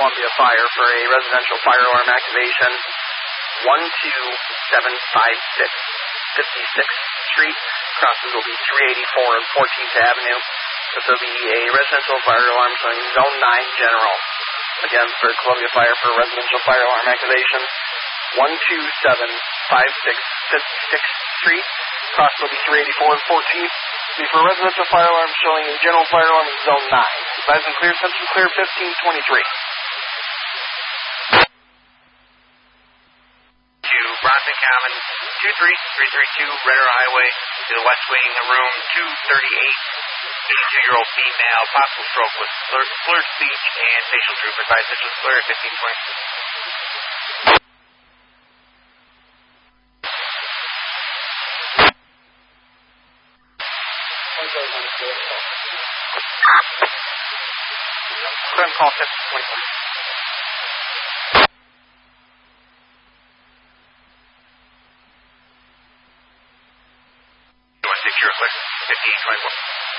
Columbia Fire for a residential fire alarm activation. 12756 56th Street. Crosses will be 384 and 14th Avenue. This will be a residential fire alarm showing Zone 9 General. Again, for Columbia Fire for residential fire alarm activation. 12756 56th Street. Cross will be 384 and 14th. Be for residential fire alarm showing a general fire alarm in Zone 9. Advise and clear, Central Clear 1523. To Bronson Common, 23332 Ritter Highway, to the West Wing, room 238, 82-year-old female, possible stroke with slurred speech and facial droop. Advise Central Clear 1520. Clear call 1524. 1524.